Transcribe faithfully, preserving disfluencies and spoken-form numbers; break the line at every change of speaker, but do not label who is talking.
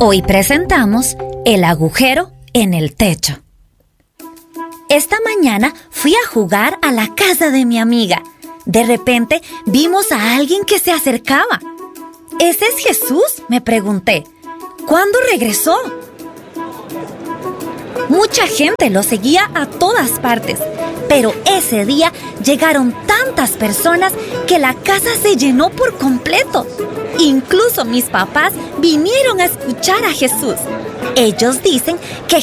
Hoy presentamos El agujero en el techo. Esta mañana fui a jugar a la casa de mi amiga. De repente vimos a alguien que se acercaba. ¿Ese es Jesús?, me pregunté. ¿Cuándo regresó? Mucha gente lo seguía a todas partes, pero ese día llegaron tantas personas que la casa se llenó por completo. Incluso mis papás vinieron a escuchar a Jesús. Ellos dicen que